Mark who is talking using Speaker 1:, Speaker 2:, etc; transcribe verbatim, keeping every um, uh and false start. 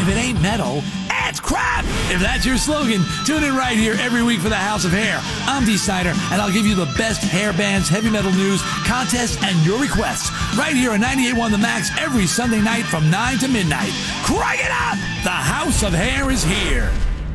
Speaker 1: If it ain't metal, it's crap! If that's your slogan, tune in right here every week for the House of Hair. I'm Dee Snider, and I'll give you the best hair bands, heavy metal news, contests, and your requests right here on ninety-eight point one The Max every Sunday night from nine to midnight. Crank it up! The House of Hair is here.